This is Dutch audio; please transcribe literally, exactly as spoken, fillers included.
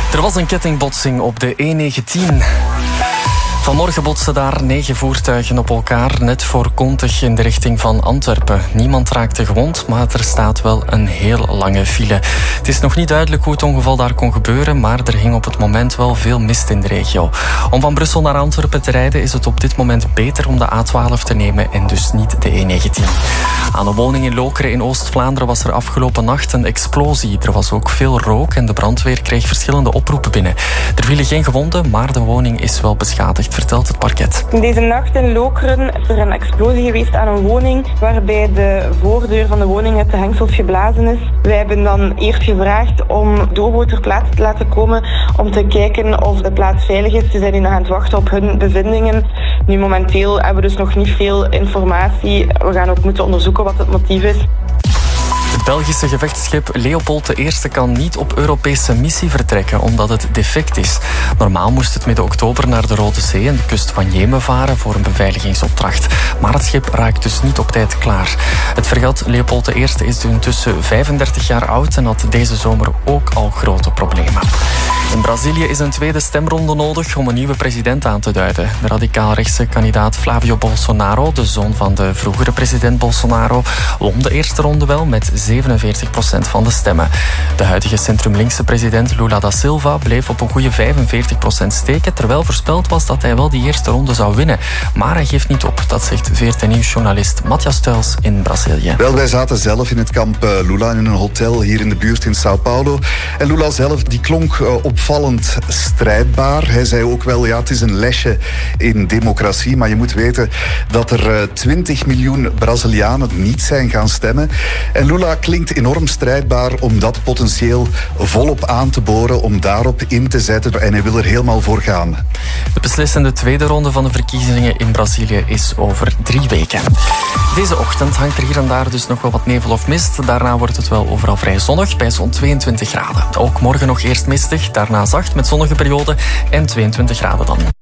Er was een kettingbotsing op de E negentien. Vanmorgen botsten daar negen voertuigen op elkaar, net voor Kontig in de richting van Antwerpen. Niemand raakte gewond, maar er staat wel een heel lange file. Het is nog niet duidelijk hoe het ongeval daar kon gebeuren, maar er hing op het moment wel veel mist in de regio. Om van Brussel naar Antwerpen te rijden is het op dit moment beter om de A twaalf te nemen en dus niet de E negentien. Aan een woning in Lokeren in Oost-Vlaanderen was er afgelopen nacht een explosie. Er was ook veel rook en de brandweer kreeg verschillende oproepen binnen. Er vielen geen gewonden, maar de woning is wel beschadigd, vertelt het parket. Deze nacht in Lokeren is er een explosie geweest aan een woning, waarbij de voordeur van de woning uit de hengsels geblazen is. Wij hebben dan eerst gevraagd om Dobo ter plaatse te laten komen om te kijken of de plaats veilig is. Ze zijn nu nog aan het wachten op hun bevindingen. Nu momenteel hebben we dus nog niet veel informatie. We gaan ook moeten onderzoeken wat het motief is. Het Belgische gevechtsschip Leopold de Eerste kan niet op Europese missie vertrekken omdat het defect is. Normaal moest het midden oktober naar de Rode Zee en de kust van Jemen varen voor een beveiligingsopdracht. Maar het schip raakt dus niet op tijd klaar. Het fregat Leopold de Eerste is intussen vijfendertig jaar oud en had deze zomer ook al grote problemen. In Brazilië is een tweede stemronde nodig om een nieuwe president aan te duiden. De radicaal-rechtse kandidaat Flavio Bolsonaro, de zoon van de vroegere president Bolsonaro, won de eerste ronde wel met zevenenveertig procent van de stemmen. De huidige centrum-linkse president Lula da Silva bleef op een goede vijfenveertig procent steken, terwijl voorspeld was dat hij wel die eerste ronde zou winnen. Maar hij geeft niet op, dat zegt V R T Nieuws-journalist Matthias Tuils in Brazilië. Wel, wij zaten zelf in het kamp Lula in een hotel hier in de buurt in Sao Paulo. En Lula zelf die klonk opvallend strijdbaar. Hij zei ook wel, ja, het is een lesje in democratie, maar je moet weten dat er twintig miljoen Brazilianen niet zijn gaan stemmen. En Lula klinkt enorm strijdbaar om dat potentieel volop aan te boren, om daarop in te zetten. En hij wil er helemaal voor gaan. De beslissende tweede ronde van de verkiezingen in Brazilië is over drie weken. Deze ochtend hangt er hier en daar dus nog wel wat nevel of mist. Daarna wordt het wel overal vrij zonnig, bij zo'n tweeëntwintig graden. Ook morgen nog eerst mistig, daarna zacht met zonnige perioden en tweeëntwintig graden dan.